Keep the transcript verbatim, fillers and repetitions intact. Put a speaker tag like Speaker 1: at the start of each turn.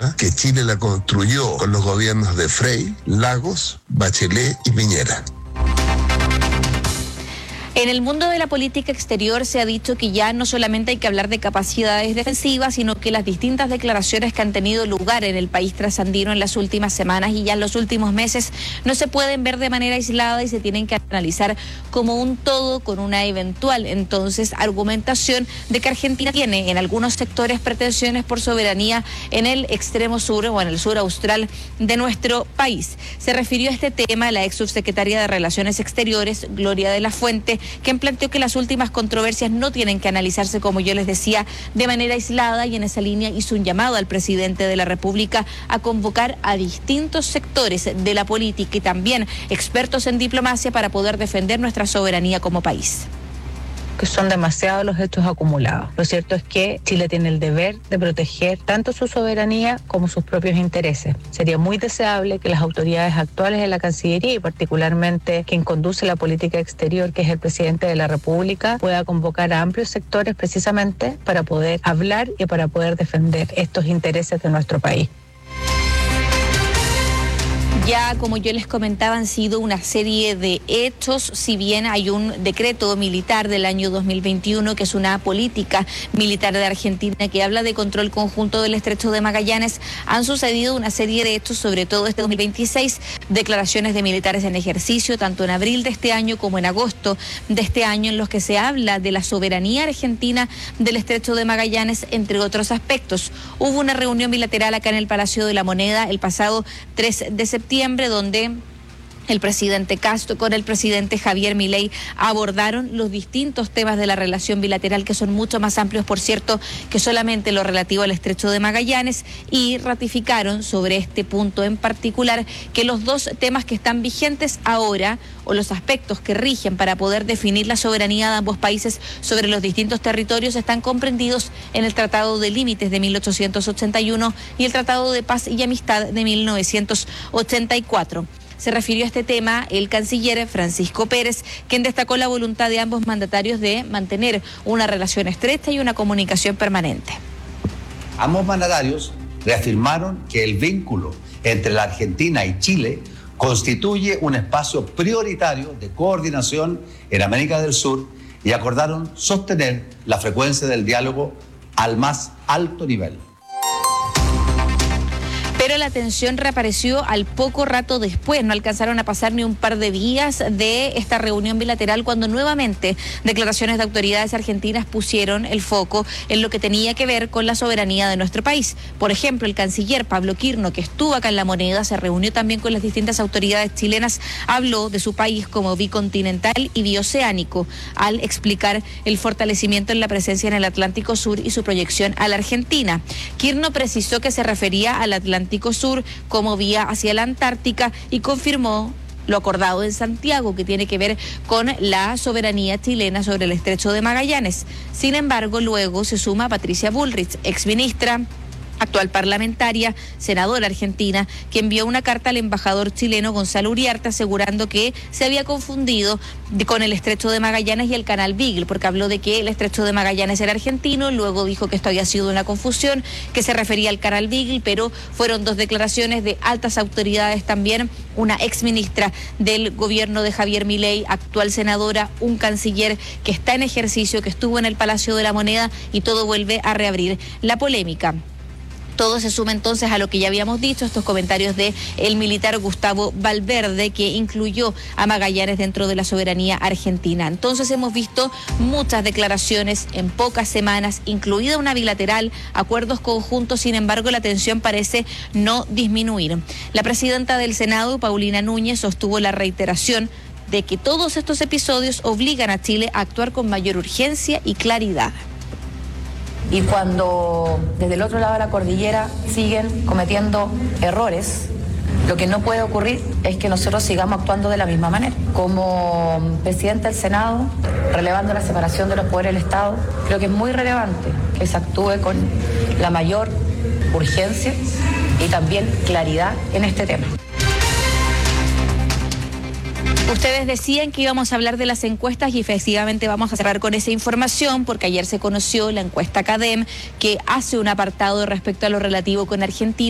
Speaker 1: deuda que Chile la construyó con los gobiernos de Frei, Lagos, Bachelet y Piñera.
Speaker 2: En el mundo de la política exterior se ha dicho que ya no solamente hay que hablar de capacidades defensivas, sino que las distintas declaraciones que han tenido lugar en el país trasandino en las últimas semanas y ya en los últimos meses no se pueden ver de manera aislada y se tienen que analizar como un todo con una eventual entonces argumentación de que Argentina tiene en algunos sectores pretensiones por soberanía en el extremo sur o en el sur austral de nuestro país. Se refirió a este tema la ex subsecretaria de Relaciones Exteriores, Gloria de la Fuente, quien planteó que las últimas controversias no tienen que analizarse, como yo les decía, de manera aislada, y en esa línea hizo un llamado al presidente de la República a convocar a distintos sectores de la política y también expertos en diplomacia para poder defender nuestra soberanía como país.
Speaker 3: Que son demasiados los hechos acumulados. Lo cierto es que Chile tiene el deber de proteger tanto su soberanía como sus propios intereses. Sería muy deseable que las autoridades actuales de la Cancillería y particularmente quien conduce la política exterior, que es el presidente de la República, pueda convocar a amplios sectores precisamente para poder hablar y para poder defender estos intereses de nuestro país.
Speaker 2: Ya, como yo les comentaba, han sido una serie de hechos, si bien hay un decreto militar del año dos mil veintiuno, que es una política militar de Argentina que habla de control conjunto del Estrecho de Magallanes, han sucedido una serie de hechos, sobre todo este dos mil veintiséis, declaraciones de militares en ejercicio, tanto en abril de este año como en agosto de este año, en los que se habla de la soberanía argentina del Estrecho de Magallanes, entre otros aspectos. Hubo una reunión bilateral acá en el Palacio de la Moneda el pasado tres de septiembre, donde el presidente Castro con el presidente Javier Milei abordaron los distintos temas de la relación bilateral, que son mucho más amplios, por cierto, que solamente lo relativo al Estrecho de Magallanes, y ratificaron sobre este punto en particular que los dos temas que están vigentes ahora, o los aspectos que rigen para poder definir la soberanía de ambos países sobre los distintos territorios, están comprendidos en el Tratado de Límites de mil ochocientos ochenta y uno y el Tratado de Paz y Amistad de mil novecientos ochenta y cuatro. Se refirió a este tema el canciller Francisco Pérez, quien destacó la voluntad de ambos mandatarios de mantener una relación estrecha y una comunicación permanente.
Speaker 4: Ambos mandatarios reafirmaron que el vínculo entre la Argentina y Chile constituye un espacio prioritario de coordinación en América del Sur y acordaron sostener la frecuencia del diálogo al más alto nivel.
Speaker 2: Pero la tensión reapareció al poco rato después. No alcanzaron a pasar ni un par de días de esta reunión bilateral cuando nuevamente declaraciones de autoridades argentinas pusieron el foco en lo que tenía que ver con la soberanía de nuestro país. Por ejemplo, el canciller Pablo Quirno, que estuvo acá en La Moneda, se reunió también con las distintas autoridades chilenas, habló de su país como bicontinental y bioceánico, al explicar el fortalecimiento en la presencia en el Atlántico Sur y su proyección a la Argentina. Quirno precisó que se refería al Atlántico Sur como vía hacia la Antártica y confirmó lo acordado en Santiago, que tiene que ver con la soberanía chilena sobre el Estrecho de Magallanes. Sin embargo, luego se suma Patricia Bullrich, exministra, actual parlamentaria, senadora argentina, que envió una carta al embajador chileno Gonzalo Uriarte asegurando que se había confundido de, con el Estrecho de Magallanes y el Canal Beagle, porque habló de que el Estrecho de Magallanes era argentino, luego dijo que esto había sido una confusión, que se refería al Canal Beagle, pero fueron dos declaraciones de altas autoridades también, una exministra del gobierno de Javier Milei, actual senadora, un canciller que está en ejercicio, que estuvo en el Palacio de la Moneda, y todo vuelve a reabrir la polémica. Todo se suma entonces a lo que ya habíamos dicho, estos comentarios de el militar Gustavo Valverde, que incluyó a Magallanes dentro de la soberanía argentina. Entonces hemos visto muchas declaraciones en pocas semanas, incluida una bilateral, acuerdos conjuntos. Sin embargo, la tensión parece no disminuir. La presidenta del Senado, Paulina Núñez, sostuvo la reiteración de que todos estos episodios obligan a Chile a actuar con mayor urgencia y claridad.
Speaker 5: Y cuando desde el otro lado de la cordillera siguen cometiendo errores, lo que no puede ocurrir es que nosotros sigamos actuando de la misma manera. Como presidente del Senado, relevando la separación de los poderes del Estado, creo que es muy relevante que se actúe con la mayor urgencia y también claridad en este tema.
Speaker 2: Ustedes decían que íbamos a hablar de las encuestas y efectivamente vamos a cerrar con esa información, porque ayer se conoció la encuesta CADEM, que hace un apartado respecto a lo relativo con Argentina.